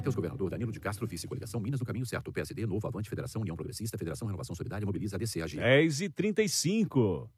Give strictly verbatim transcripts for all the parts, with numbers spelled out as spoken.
Matheus Governador, Danilo de Castro, Vice, Coligação Minas no Caminho Certo, P S D, Novo, Avante, Federação, União Progressista, Federação Renovação Solidária, Mobiliza, A D C, A G. dez e trinta e cinco.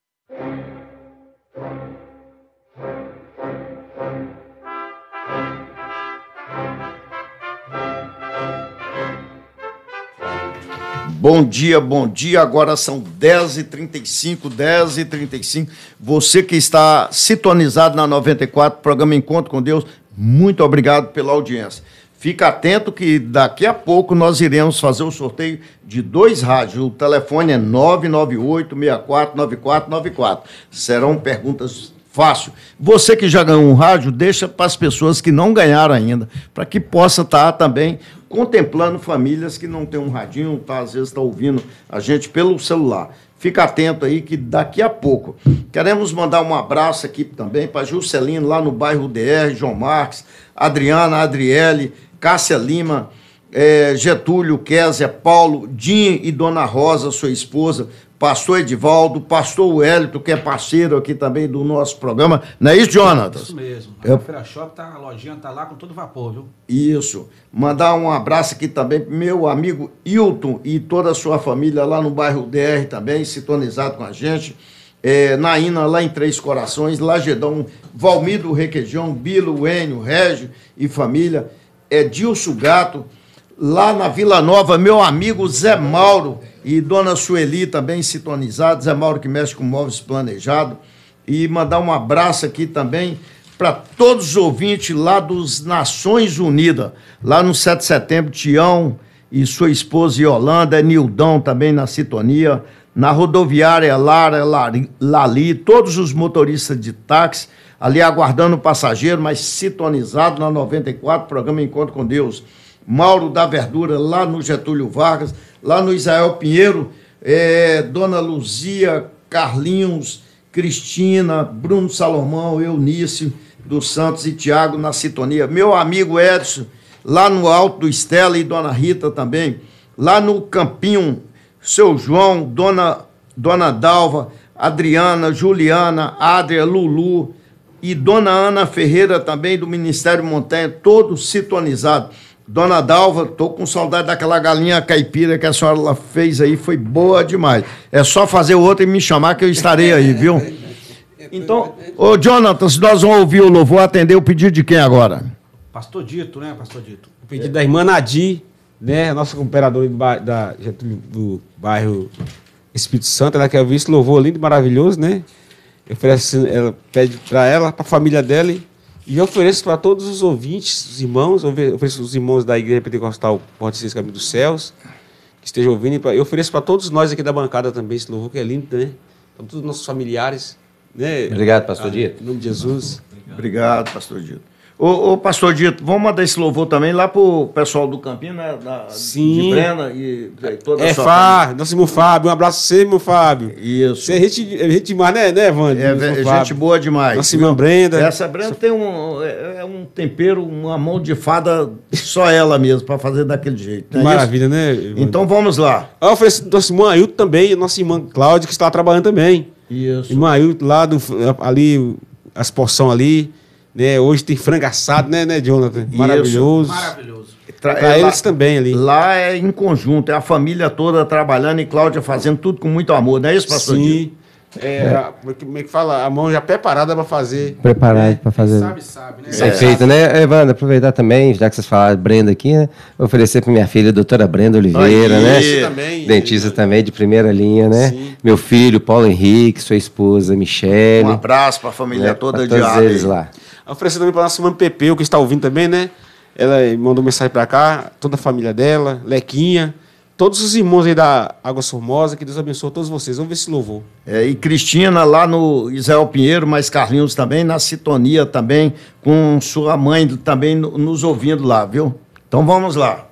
Bom dia, bom dia. Agora são dez e trinta e cinco, dez e trinta e cinco. Você que está sintonizado na noventa e quatro, programa Encontro com Deus, muito obrigado pela audiência. Fica atento que daqui a pouco nós iremos fazer o sorteio de dois rádios. O telefone é nove nove oito, seis quatro nove quatro nove quatro. Serão perguntas fáceis. Você que já ganhou um rádio, deixa para as pessoas que não ganharam ainda, para que possa estar também contemplando famílias que não têm um radinho, tá, às vezes está ouvindo a gente pelo celular. Fica atento aí que daqui a pouco queremos mandar um abraço aqui também para Juscelino, lá no bairro D R, João Marques, Adriana, Adriele, Cássia Lima, é, Getúlio, Késia, Paulo, Dinho e Dona Rosa, sua esposa, pastor Edivaldo, pastor Wellington, que é parceiro aqui também do nosso programa. Não é isso, Jonathan? Isso mesmo. Eu... A Feira Shop, tá, a lojinha tá lá com todo vapor, viu? Isso. Mandar um abraço aqui também pro meu amigo Hilton e toda a sua família lá no bairro D R também, sintonizado com a gente. É, Naína, lá em Três Corações, Lagedão, Valmir Requeijão, Bilo, Enio, Régio e família. É Dilso Gato, lá na Vila Nova, meu amigo Zé Mauro e Dona Sueli também sintonizados, Zé Mauro que mexe com móveis planejados. E mandar um abraço aqui também para todos os ouvintes lá dos Nações Unidas, lá no sete de setembro, Tião e sua esposa Yolanda, Nildão também na sintonia, na rodoviária Lara, Lari, Lali, todos os motoristas de táxi, ali aguardando o passageiro, mas sintonizado na noventa e quatro, programa Encontro com Deus. Mauro da Verdura, lá no Getúlio Vargas, lá no Israel Pinheiro, é, Dona Luzia, Carlinhos, Cristina, Bruno Salomão, Eunice dos Santos e Tiago na sintonia. Meu amigo Edson, lá no Alto do Estela e Dona Rita também. Lá no Campinho, seu João, Dona, Dona Dalva, Adriana, Juliana, Adria, Lulu e Dona Ana Ferreira também do Ministério Montanha, todos sintonizados. Dona Dalva, tô com saudade daquela galinha caipira que a senhora fez aí, foi boa demais. É só fazer outra e me chamar que eu estarei aí, viu? Então, ô Jonathan, se nós vamos ouvir o louvor, atender o pedido de quem agora? Pastor Dito, né, Pastor Dito? O pedido é. da irmã Nadir, né, nossa cooperadora do, ba da, do bairro Espírito Santo, ela quer ouvir esse louvor lindo e maravilhoso, né? Eu ofereço, ela pede para ela, para a família dela, e eu ofereço para todos os ouvintes, os irmãos, eu ofereço os irmãos da Igreja Pentecostal Porta de Seis Caminhos dos Céus, que estejam ouvindo, eu ofereço para todos nós aqui da bancada também esse louvor, que é lindo, né? Para todos os nossos familiares, né? Obrigado, Pastor ah, Dito. Em nome de Jesus. Obrigado, Obrigado Pastor Dito. Ô, ô, Pastor Dito, vamos mandar esse louvor também lá pro pessoal do Campinho, né? Da, Sim. De Brena e, e toda é, a sua Fábio, nosso irmão Fábio, um abraço pra você, meu Fábio. Isso. Você é gente, é gente demais, né, né, Wander? É, é gente boa demais. Nossa irmã Brenda. Essa Brenda tem um, é, é um tempero, uma mão de fada, só ela mesmo, para fazer daquele jeito. Que maravilha, isso? Né, Wander? Então vamos lá. Eu ofereço nossa irmã Ailton também, nossa irmã Cláudia, que está trabalhando também. Isso. Irmã Ailton, lá do, ali, as porções ali. Né? Hoje tem frango assado, né, né, Jonathan? Maravilhoso. Maravilhoso. Para eles lá, também ali. Lá é em conjunto, é a família toda trabalhando e Cláudia fazendo tudo com muito amor, não é isso, pastor? Sim. É, é. Como é que fala? A mão já preparada para fazer. Preparada né? para fazer. Sabe, sabe, né? Perfeito, é. né, Evandro? Aproveitar também, já que vocês falaram Brenda aqui, né? Oferecer para minha filha, a doutora Brenda Oliveira, Aí, né? Também, dentista né? também, de primeira linha, né? Sim. Meu filho, Paulo Henrique, sua esposa, Michele. Um abraço para a família né? toda pra de todos eles lá. Oferecer também para nossa irmã Pepeu, que está ouvindo também, né? Ela mandou mensagem para cá, toda a família dela, Lequinha, todos os irmãos aí da Água Formosa, que Deus abençoe todos vocês. Vamos ver esse louvor. É, e Cristina lá no Israel Pinheiro, mas Carlinhos também, na sintonia também, com sua mãe também nos ouvindo lá, viu? Então vamos lá.